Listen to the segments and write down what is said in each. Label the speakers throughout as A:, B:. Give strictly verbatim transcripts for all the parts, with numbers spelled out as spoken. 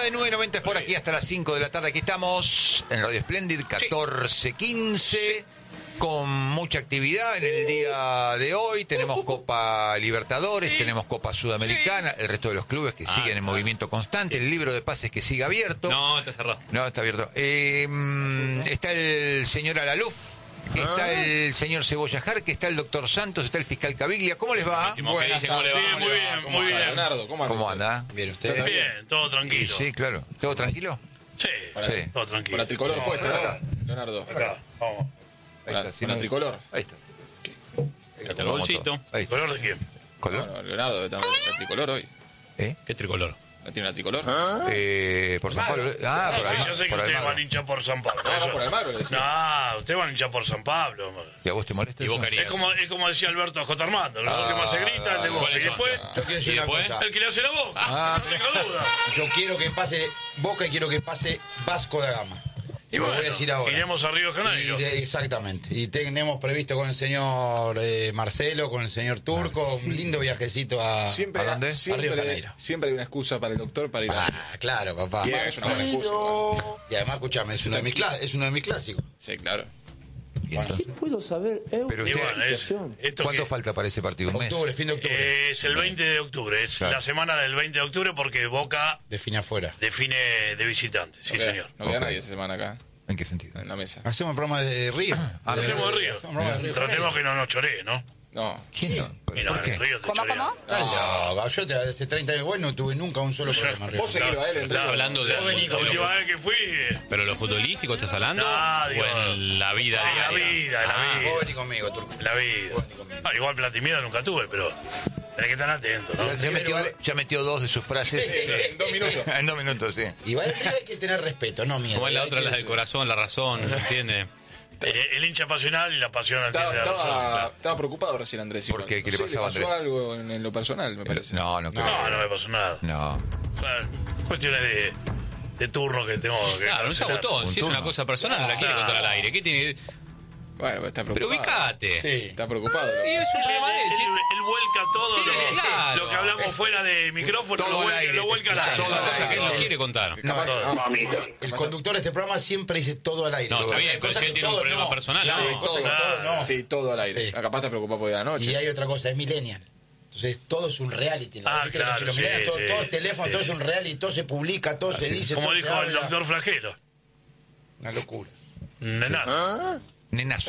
A: de nueve noventa es por aquí hasta las cinco de la tarde. Aquí estamos en Radio Splendid, catorce quince. Con mucha actividad en el día de hoy. Tenemos Copa Libertadores, sí. tenemos Copa Sudamericana, sí. el resto de los clubes que ah, siguen en claro. movimiento constante, sí. el libro de pases que sigue abierto.
B: No, está cerrado.
A: No, está abierto. Eh, está el señor Alaluf, está ah. el señor Cebolla Jar, que está el doctor Santos, está el fiscal Caviglia. ¿Cómo les va?
B: ¿Cómo le va?
C: Sí, muy bien,
B: ¿Cómo
C: muy bien.
B: Leonardo,
A: ¿cómo, ¿Cómo anda?
C: Bien, ¿usted?
B: Bien, todo tranquilo.
A: Sí, sí, claro. ¿Todo tranquilo?
B: Sí,
A: sí.
B: todo tranquilo.
C: Con la tricolor
B: sí.
C: puesta, ¿no? Leonardo.
B: Acá, vamos.
A: Ahí
C: Con
A: está,
C: la,
A: si
C: con
A: no,
C: la tricolor.
A: Ahí está.
B: Ahí está el bolsito.
A: ¿Color
B: de quién?
A: ¿Color?
C: No, Leonardo, está la tricolor hoy.
A: ¿Eh?
B: ¿Qué tricolor?
C: ¿No tiene una tricolor?
A: ¿Ah? Eh, por San Pablo. Ah,
B: no,
A: por Almagro.
B: Yo sé que
A: por
B: ustedes
A: Almagro.
B: van a hinchar por San Pablo.
C: No, no, por Almagro le decía.
B: No, ustedes van a hinchar por San Pablo.
A: ¿Y a vos te molesta
B: ¿Y
A: eso?
B: vos querías? Es como, es como decía Alberto J. Armando. El
A: ah,
B: que más se grita es el de Boca. Y después,
D: yo quiero decir
B: ¿y
D: una
B: después?
D: cosa.
B: El que le hace la Boca.
A: Ah.
B: No tengo duda.
D: Yo quiero que pase Boca y quiero que pase Vasco da Gama.
B: Y
D: Lo
B: bueno,
D: voy a decir ahora.
B: iremos a Río de Janeiro.
D: Y de- exactamente. Y tenemos previsto con el señor eh, Marcelo, con el señor Turco, un lindo viajecito a,
C: Siempre,
D: ¿a dónde?
C: siempre,
D: a Río de Janeiro.
C: siempre hay una excusa para el doctor para ir a...
D: Ah, claro, papá.
C: Y es una buena excusa. ¿no?
D: Y además, escúchame, es uno de mis, clá- es uno de mis clásicos.
C: Sí, claro.
D: Bueno,
E: ¿Puedo saber? ¿Eh?
A: Pero
B: Y
A: usted,
B: bueno, es, esto
A: ¿cuánto
B: que,
A: falta para ese partido? ¿Un mes?
D: octubre, fin de octubre.
B: eh, es el veinte de octubre. Es
A: Claro.
B: la semana del veinte de octubre porque Boca
D: Define afuera.
B: define de visitante. Sí,
C: No queda-
B: señor.
C: No queda
A: Ok.
C: nadie esa semana acá,
A: ¿En qué sentido?
C: en la mesa.
D: Hacemos el programa de Río.
A: Ah,
D: De-
B: Hacemos de Río.
D: hacemos el programa de Río.
B: Tratemos que no nos choree, ¿no?
C: No.
A: ¿Quién no? ¿Por,
B: Mira,
A: ¿por qué?
B: en Río te
F: ¿Cómo,
B: chorean.
F: cómo?
D: Estás loco. Yo te, hace treinta años bueno, no tuve nunca un solo problema en Río.
C: Vos seguilo a él, entonces.
B: Estás
G: hablando de-
B: La última vez que fui.
G: ¿Pero lo futbolístico estás hablando?
B: No, digo,
G: ¿O en la vida
B: en la
G: diaria?
B: vida, en la
G: Ah,
B: vida.
D: Vos vení conmigo, Turco.
B: En la vida.
D: Vos vení conmigo.
B: Ah, igual platimiedo nunca tuve, pero tenés que estar atento, ¿no?
A: Ya metió, ya metió dos de sus frases.
C: En dos minutos.
A: En dos minutos, sí.
D: Igual en Río hay que tener respeto, no miedo.
G: Como es la
D: Hay
G: otra,
D: que-
G: la del corazón, la razón, ¿entiende?
B: Eh, el hincha pasional y la pasión
C: Estaba,
B: entiende la razón.
C: estaba,
B: Claro.
C: estaba preocupado recién Andrés.
A: ¿Por
C: igual.
A: qué? ¿Qué
C: No
A: le
C: sé,
A: pasaba a
C: pasó
A: Andrés?
C: algo en, en lo personal, me parece.
A: No, no creo.
B: No, no me pasó nada.
A: No.
B: O sea, cuestiones de, de turno que tengo que
G: Claro, no se
B: cancelar.
G: agotó.
A: Un
G: Si es una
A: turno.
G: cosa personal, no la quiere
B: Claro.
G: contar al aire. ¿Qué tiene?
C: Bueno, pero está
G: Pero
C: preocupado.
G: ubicate.
D: Sí.
C: Está preocupado.
G: Y es un
B: Él,
G: problema de él.
B: él-
G: ¿sí?
B: él vuelca todo
G: Sí,
B: lo,
G: claro.
B: lo que hablamos fuera de micrófono,
A: todo
B: lo
A: al
B: vuelca,
A: aire,
B: lo vuelca al aire.
G: Es una
A: todo
G: cosa
A: al
G: que él no
A: aire.
G: quiere contar.
D: No,
B: Todo.
D: no, el conductor de este programa siempre dice todo al aire.
G: No, está bien,
D: Hay
G: pero
D: cosas
G: si él
D: que
G: tiene un
D: todo
G: problema
D: no.
G: personal,
D: Claro,
G: sí.
D: hay cosas que
B: Todo.
D: todo no.
C: Sí, todo al aire.
D: Sí.
C: Capaz está preocupado por ir a la noche.
D: Y hay otra cosa, es millennial. Entonces todo es un reality.
B: Ah,
D: ¿Viste? Los
B: claro,
D: millennials,
B: sí,
D: todo,
B: sí,
D: todo el teléfono,
B: sí,
D: todo
B: sí.
D: es un reality, todo se publica, todo se dice,
B: Como
D: todo
B: dijo
D: se
B: el
D: habla.
B: doctor Flagelo.
D: Una locura.
B: Nenazo.
A: Nenazo.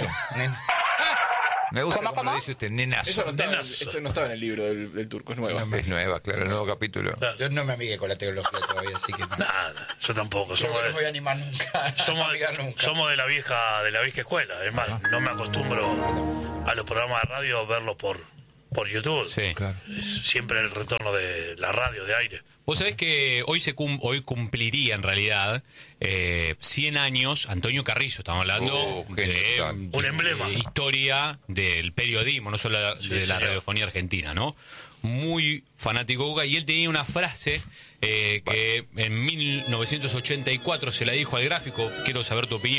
A: Me gusta
F: ¿Cómo,
A: como lo
F: cómo?
A: dice usted, nenazo.
C: Eso no, estaba, en-
B: Nenazo.
C: esto no estaba en el libro del, del turco, es nuevo.
D: No,
A: Es nueva, claro, el nuevo capítulo.
B: Claro.
D: Yo no me amigué con la tecnología todavía, así que no.
B: Nada, yo tampoco.
D: Creo
B: Somos
D: que no me voy a
B: de,
D: animar nunca. no
B: somos,
D: amigar nunca.
B: somos de la vieja de la vieja escuela. Es más, no me acostumbro a los programas de radio a verlos por, por YouTube.
G: Sí.
A: Claro.
B: Es siempre el retorno de la radio de aire.
G: Vos sabés que hoy se cum- hoy cumpliría en realidad eh, cien años Antonio Carrizo. Estamos hablando
A: Oh, genio,
G: de,
A: claro.
B: Un emblema.
G: de historia del periodismo, no solo de
B: Sí,
G: la
B: señor.
G: radiofonía argentina, ¿no? Muy fanático de Boca, y él tenía una frase eh, que en mil novecientos ochenta y cuatro se la dijo al gráfico. Quiero saber tu opinión.